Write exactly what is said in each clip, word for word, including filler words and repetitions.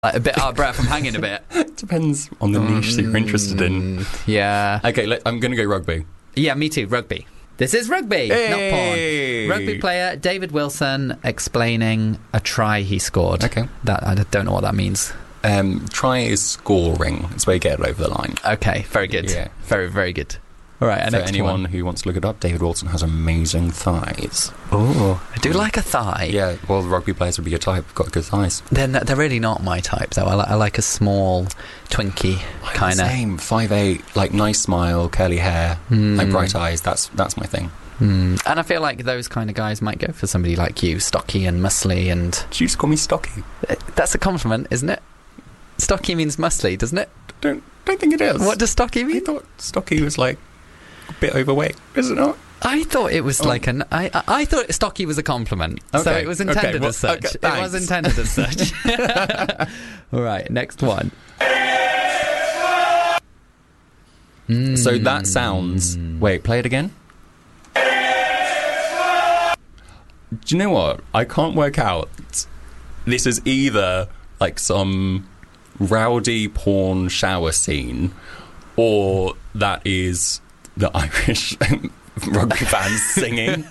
Like a bit out of breath from hanging a bit. Depends on the niche that you're interested in. Yeah. Okay, let, I'm going to go rugby. Yeah, me too. Rugby. This is rugby, Hey! not porn. Rugby player David Wilson explaining a try he scored. Okay. That I don't know what that means. Um, try is scoring. It's where you get it over the line. Okay, very good. Yeah. Very, very good. All right, For next anyone one. who wants to look it up, David Wilson has amazing thighs. Oh, I do like a thigh. Yeah, well, rugby players would be your type. Got good thighs. They're, n- they're really not my type, though. I, li- I like a small, twinky kind of. Same, five eight, like nice smile, curly hair, Mm. like bright eyes. That's that's my thing. Mm. And I feel like those kind of guys might go for somebody like you, stocky and muscly, and Did you just call me stocky? Uh, that's a compliment, isn't it? Stocky means muscly, doesn't it? Don't don't think it is. What does stocky I mean? thought stocky was like a bit overweight. Is it not? I thought it was Oh. like an. I, I I thought stocky was a compliment, so Okay, it was okay, intended well, as such. okay, it was thanks. intended as such. All right, next one. Mm. So that sounds. Wait, play it again. Do you know what? I can't work out. This is either like some rowdy porn shower scene, or that is the Irish rugby fans singing.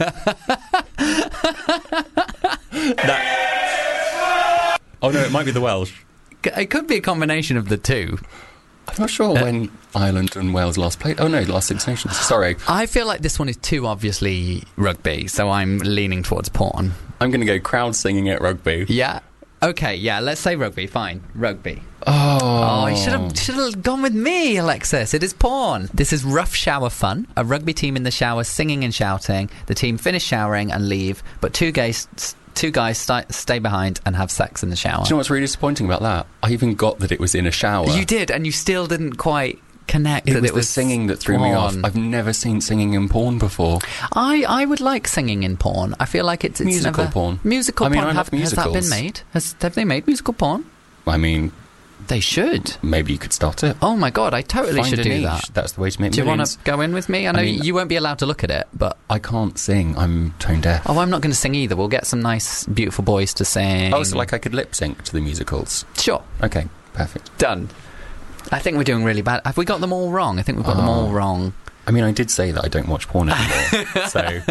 that... Oh no, it might be the Welsh. It could be a combination of the two. I'm not sure when Ireland and Wales last played. Oh no, last Six Nations. Sorry. I feel like this one is too obviously rugby, so I'm leaning towards porn. I'm going to go crowd singing at rugby. Yeah. Okay. Yeah. Let's say rugby. Fine. Rugby. Oh, Oh, you should have should have gone with me, Alexis. It is porn. This is rough shower fun. A rugby team in the shower singing and shouting. The team finish showering and leave, but two guys two guys st- stay behind and have sex in the shower. Do you know what's really disappointing about that? I even got that it was in a shower. You did, and you still didn't quite connect It that was it the was singing that threw me off. porn. I've never seen singing in porn before. I, I would like singing in porn. I feel like it's, it's Musical never... porn. Musical I mean, porn. I love have, has that been musicals. made? Has, have they made musical porn? I mean, They should. maybe you could start it. Oh my god, I totally Find should a do niche. that. That's the way to make Do you want millions. to go in with me? I know I mean- you won't be allowed to look at it, but... I can't sing. I'm tone deaf. Oh, I'm not going to sing either. We'll get some nice, beautiful boys to sing. Oh, so like I could lip sync to the musicals. Sure. Okay, perfect. Done. I think we're doing really bad. Have we got them all wrong? I think we've got them Oh. all wrong. I mean, I did say that I don't watch porn anymore. so,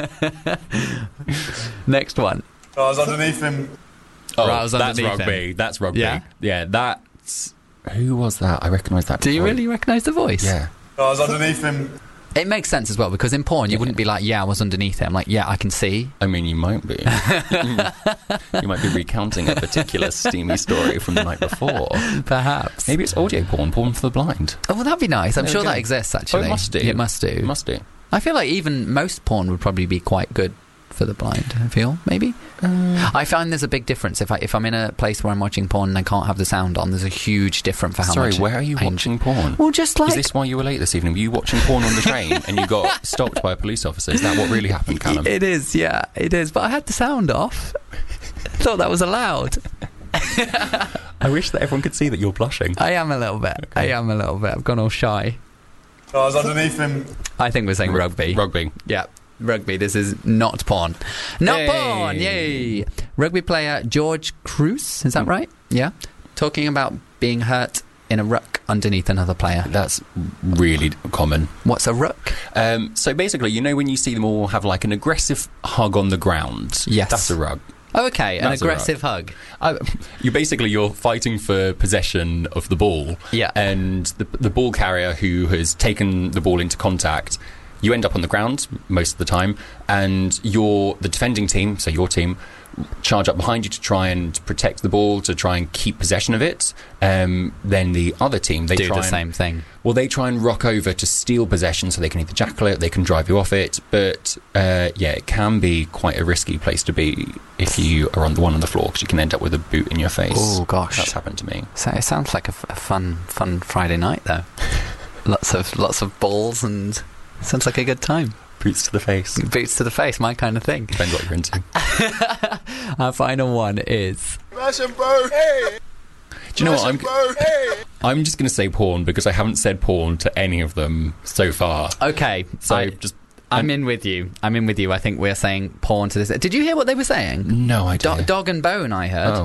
Next one. I was underneath him. oh, Right, I was that's underneath rugby. That's rugby. Yeah? yeah. That's who was that? I recognise that. Do you voice. really recognise the voice? Yeah. I was underneath him. It makes sense as well, because in porn, you Yeah. wouldn't be like, yeah, I was underneath it. I'm like, yeah, I can see. I mean, you might be. You might be recounting a particular steamy story from the night before. Perhaps. Maybe it's audio porn, porn for the blind. Oh, well, that'd be nice. I'm There sure we that go. exists, Oh, actually. it must do. It must do. It must do. I feel like even most porn would probably be quite good for the blind, I feel, maybe. Uh, I find there's a big difference. If, I, if I'm in a place where I'm watching porn and I can't have the sound on, there's a huge difference for how Sorry, much... where are you I- watching porn? Well, just like... Is this why you were late this evening? Were you watching porn on the train and you got stopped by a police officer? Is that what really happened, Callum? It is, yeah, it is. But I had the sound off. Thought that was allowed. I wish that everyone could see that you're blushing. I am a little bit. I am a little bit. I've gone all shy. I was underneath him. I think we're saying rugby. Rugby. Yeah, rugby. This is not porn. Not Yay. porn! Yay! Rugby player George Cruz, is that right? Yeah. Talking about being hurt in a ruck underneath another player. That's really common. What's a ruck? Um, so basically, you know when you see them all have like an aggressive hug on the ground? Yes. That's a rug. Oh, okay, an That's a aggressive hug. Uh, you basically you're fighting for possession of the ball, Yeah. and the the ball carrier who has taken the ball into contact, you end up on the ground most of the time, and you're the defending team, so your team, charge up behind you to try and protect the ball, to try and keep possession of it. Um, then the other team they Do try the and, same thing. Well, they try and rock over to steal possession, so they can either jackal it, they can drive you off it. But uh, yeah, it can be quite a risky place to be if you are on the one on the floor, because you can end up with a boot in your face. Oh, gosh. That's happened to me. So it sounds like a, f- a fun, fun Friday night, though. lots of lots of balls and sounds like a good time. Boots to the face. Boots to the face, my kind of thing. Depends what you're into. Our final one is... Smashing, bro. Hey. Do you know what? I'm, Bro. Hey. I'm just going to say porn because I haven't said porn to any of them so far. Okay, So I, just... I'm in with you. I'm in with you. I think we're saying porn to this. Did you hear what they were saying? No Do- idea. dog and bone, I heard. Oh.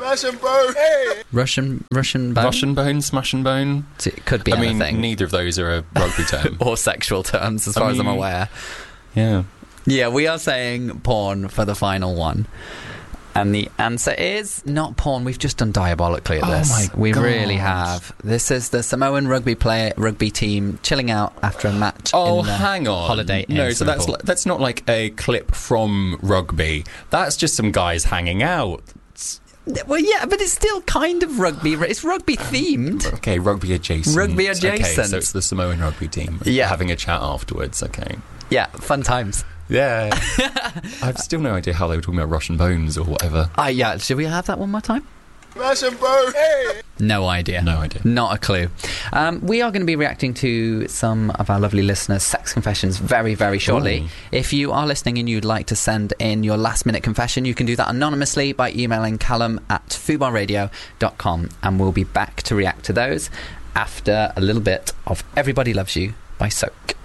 Smash and bone. Hey. Russian Russian bone? Russian bone, smash and bone. It could be I mean, anything. neither of those are a rugby term. Or sexual terms, as I far as I'm mean- aware. Yeah. Yeah, we are saying porn for the final one. And the answer is not porn. We've just done diabolically at Oh this. my we God. really have. This is the Samoan rugby player, rugby team chilling out after a match. Oh, in the hang on. Holiday no, Inn so that's Singapore. li- that's not like a clip from rugby. That's just some guys hanging out. Well, yeah, but it's still kind of rugby. It's rugby themed. Okay, rugby adjacent. Rugby Okay, adjacent. so it's the Samoan rugby team. Yeah. Having a chat afterwards. Okay. Yeah, fun times. Yeah. I've still no idea how they were talking about Russian bones or whatever. Ah, yeah. Should we have that one more time? Smash and bone. Hey. No idea. No idea. Not a clue. Um, we are going to be reacting to some of our lovely listeners' sex confessions very, very shortly. Ooh. If you are listening and you'd like to send in your last minute confession, you can do that anonymously by emailing callum at fubarradio dot com, and we'll be back to react to those after a little bit of Everybody Loves You by Soak.